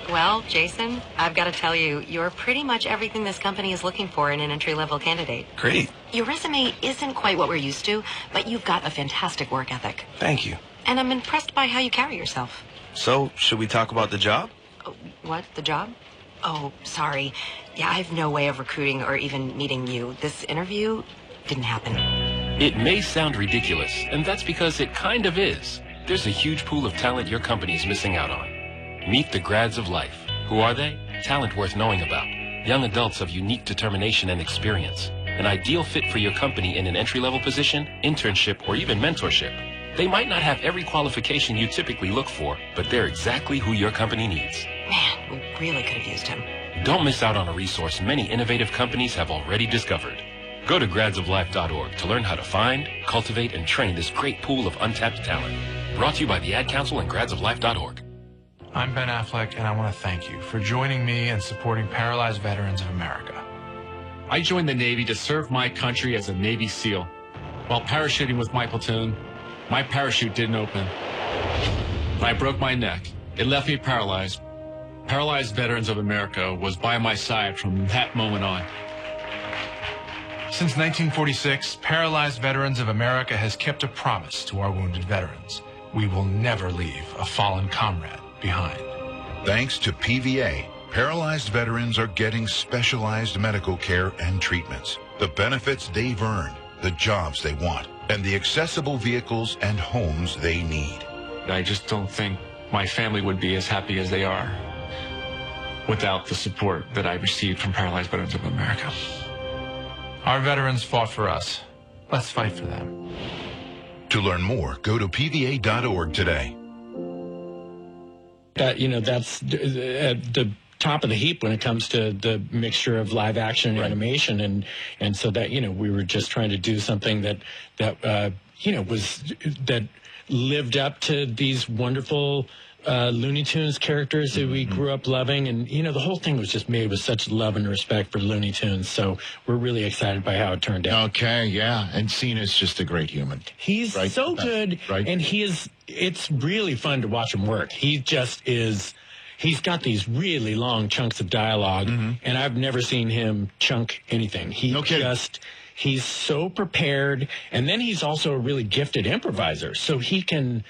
Well, Jason, I've got to tell you, you're pretty much everything this company is looking for in an entry-level candidate. Great. Your resume isn't quite what we're used to, but you've got a fantastic work ethic. Thank you. And I'm impressed by how you carry yourself. So, should we talk about the job? What? The job? Oh, sorry. Yeah, I have no way of recruiting or even meeting you. This interview didn't happen. It may sound ridiculous, and that's because it kind of is. There's a huge pool of talent your company's missing out on. Meet the grads of life. Who are they? Talent worth knowing about. Young adults of unique determination and experience. An ideal fit for your company in an entry-level position, internship, or even mentorship. They might not have every qualification you typically look for, but they're exactly who your company needs. Man, we really could have used him. Don't miss out on a resource many innovative companies have already discovered. Go to gradsoflife.org to learn how to find, cultivate, and train this great pool of untapped talent. Brought to you by the Ad Council and gradsoflife.org. I'm Ben Affleck, and I want to thank you for joining me and supporting Paralyzed Veterans of America. I joined the Navy to serve my country as a Navy SEAL. While parachuting with my platoon, my parachute didn't open. I broke my neck. It left me paralyzed. Paralyzed Veterans of America was by my side from that moment on. Since 1946, Paralyzed Veterans of America has kept a promise to our wounded veterans. We will never leave a fallen comrade behind. Thanks to PVA, paralyzed veterans are getting specialized medical care and treatments, the benefits they've earned, the jobs they want, and the accessible vehicles and homes they need. I just don't think my family would be as happy as they are without the support that I received from Paralyzed Veterans of America. Our veterans fought for us. Let's fight for them. To learn more, go to PVA.org today. That's the top of the heap when it comes to the mixture of live action and animation, and so that we were just trying to do something that lived up to these wonderful Looney Tunes characters that we grew up loving, and the whole thing was just made with such love and respect for Looney Tunes. So we're really excited by how it turned out. Okay, yeah, and Cena's just a great human. He's so good, and it's really fun to watch him work. He just is. He's got these really long chunks of dialogue, and I've never seen him chunk anything. He's so prepared, and then he's also a really gifted improviser. So he can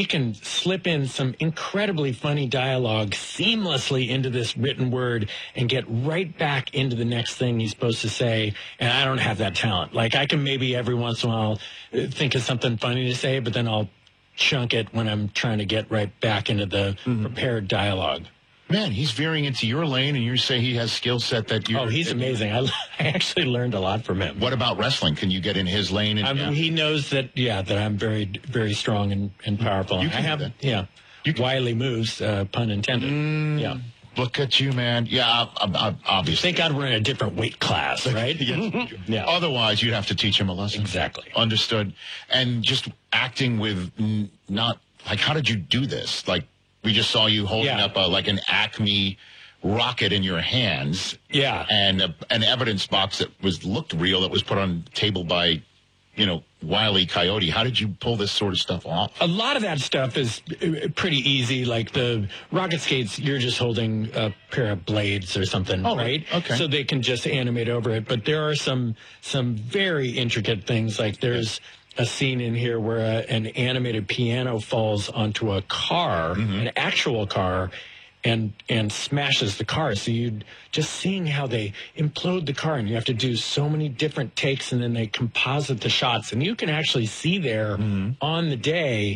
slip in some incredibly funny dialogue seamlessly into this written word and get right back into the next thing he's supposed to say. And I don't have that talent. Like, I can maybe every once in a while think of something funny to say, but then I'll chunk it when I'm trying to get right back into the prepared dialogue. Man, he's veering into your lane, and you say he has skill set that you... Oh, he's amazing. I actually learned a lot from him. What about wrestling? Can you get in his lane? He knows that I'm very, very strong and powerful. You can have that. Yeah. Wily moves, pun intended. Yeah. Look at you, man. Yeah, obviously. Thank God we're in a different weight class, right? Yeah. Otherwise, you'd have to teach him a lesson. Exactly. Understood. And just acting with not... Like, how did you do this? Like, we just saw you holding up an Acme rocket in your hands. Yeah. And an evidence box that looked real that was put on the table by, Wile E. Coyote. How did you pull this sort of stuff off? A lot of that stuff is pretty easy. Like the rocket skates, you're just holding a pair of blades or something, right? Okay. So they can just animate over it. But there are some very intricate things. Like there's a scene in here where an animated piano falls onto a car, an actual car, and smashes the car. So you just seeing how they implode the car, and you have to do so many different takes, and then they composite the shots, and you can actually see there on the day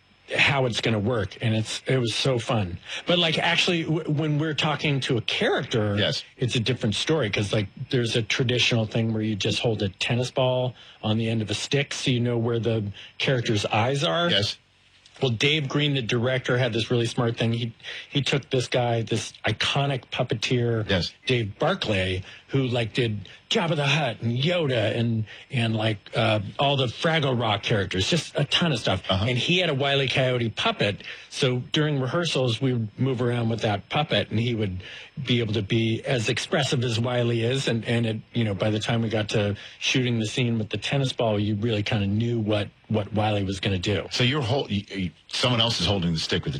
how it's going to work, and it was so fun. But like actually when we're talking to a character, it's a different story, because like there's a traditional thing where you just hold a tennis ball on the end of a stick so you know where the character's eyes are. Yes. Well, Dave Green, the director, had this really smart thing. He took this guy, this iconic puppeteer, Dave Barclay, who like did Jabba the Hutt and Yoda and like all the Fraggle Rock characters, just a ton of stuff. And he had a Wile E. Coyote puppet. So during rehearsals, we would move around with that puppet, and he would be able to be as expressive as Wile E. is. And it, by the time we got to shooting the scene with the tennis ball, you really kind of knew what Wile E. was going to do. So someone else is holding the stick with the